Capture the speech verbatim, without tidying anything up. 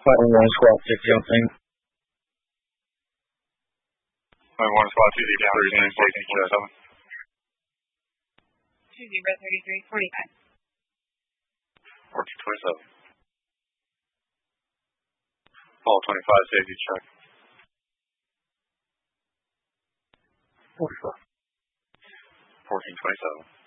Flight one squad six jumping. Flight one squad two zero thirty-nine safety check. two zero thirty-three forty-five. fourteen twenty-seven. Paul twenty-five safety check. What's up? fourteen twenty-seven.